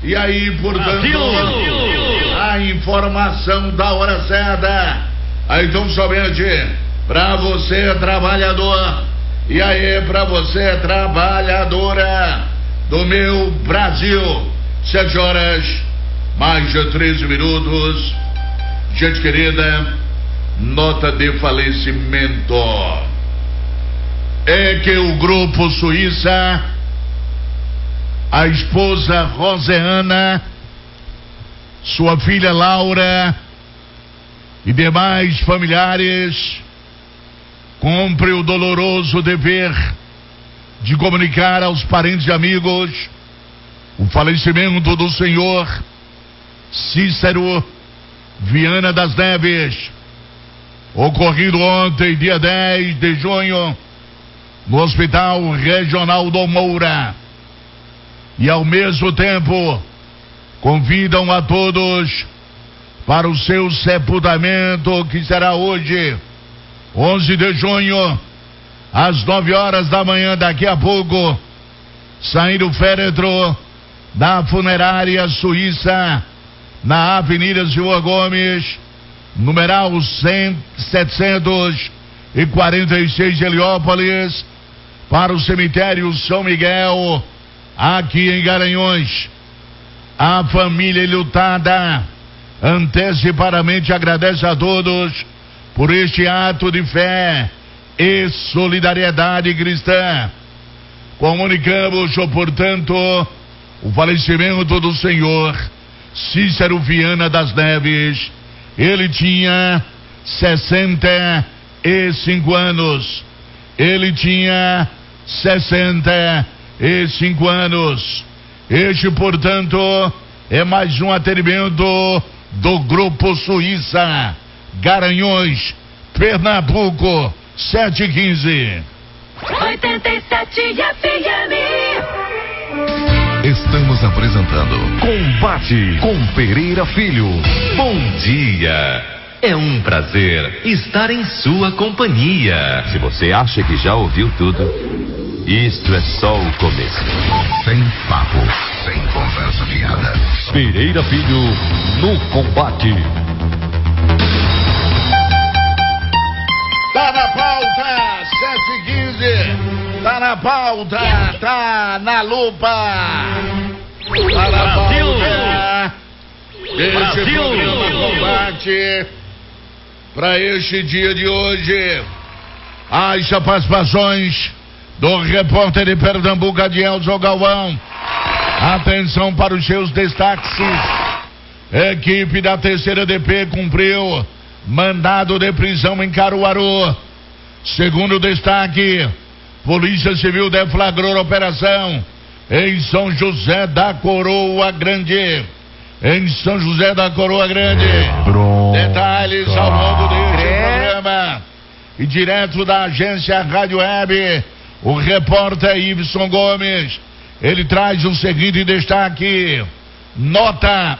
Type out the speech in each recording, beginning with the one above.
E aí, portanto, a informação da hora certa. Aí, então, somente pra você, trabalhador. E aí, pra você, trabalhadora do meu Brasil. 7 horas, mais de 13 minutos. Gente querida, nota de falecimento. É que o Grupo Suíça, a esposa Roseana, sua filha Laura e demais familiares cumpre o doloroso dever de comunicar aos parentes e amigos o falecimento do senhor Cícero Viana das Neves, ocorrido ontem, dia 10 de junho, no Hospital Regional do Moura. E ao mesmo tempo convidam a todos para o seu sepultamento, que será hoje, 11 de junho, às 9 horas da manhã, daqui a pouco, saindo o féretro da funerária suíça, na Avenida Silva Gomes, numeral 746 de Heliópolis, para o cemitério São Miguel, aqui em Garanhuns. A família enlutada antecipadamente agradece a todos por este ato de fé e solidariedade cristã. Comunicamos, portanto, o falecimento do senhor Cícero Viana das Neves. Ele tinha 65 anos. Ele tinha 65 anos. Este, portanto, é mais um atendimento do Grupo Suíça, Garanhuns, Pernambuco, 7h15. 87 FM. Estamos apresentando Combate com Pereira Filho. Bom dia. É um prazer estar em sua companhia. Se você acha que já ouviu tudo, isto é só o começo. Sem papo, sem conversa fiada. Pereira Filho no combate. Tá na pauta, 7h15. Tá na pauta, tá na lupa. Tá na pauta. Este programa Combate, para este dia de hoje, as participações do repórter de Pernambuco, Adielson Galvão. Atenção para os seus destaques. Equipe da terceira DP cumpriu mandado de prisão em Caruaru. Segundo destaque, Polícia Civil deflagrou operação em São José da Coroa Grande. Em São José da Coroa Grande. Detalhes ao longo deste programa. E direto da agência Rádio Web, o repórter Iveson Gomes, ele traz o seguinte destaque: nota,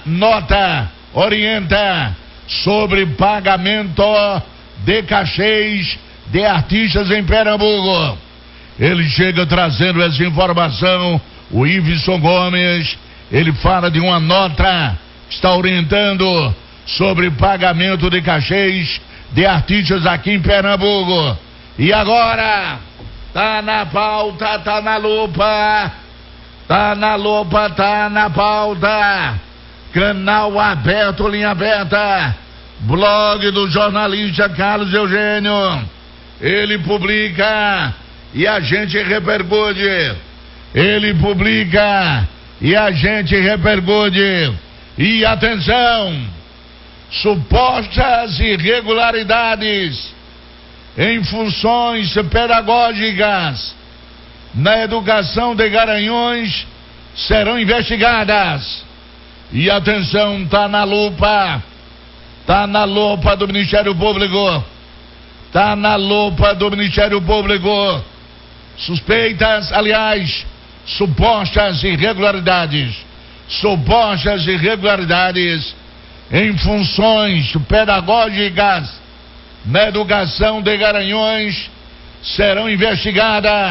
orienta sobre pagamento de cachês de artistas em Pernambuco. Ele chega trazendo essa informação, o Iveson Gomes. Ele fala de uma nota que está orientando sobre pagamento de cachês de artistas aqui em Pernambuco. E agora, tá na pauta, tá na lupa, tá na pauta. Canal aberto, linha aberta, blog do jornalista Carlos Eugênio. Ele publica e a gente repercute. Ele publica e a gente repercute. E atenção, supostas irregularidades em funções pedagógicas na educação de Garanhuns serão investigadas. E atenção, tá na lupa do Ministério Público. Tá na lupa do Ministério Público. Suspeitas, aliás, supostas irregularidades em funções pedagógicas na educação de Garanhuns serão investigadas.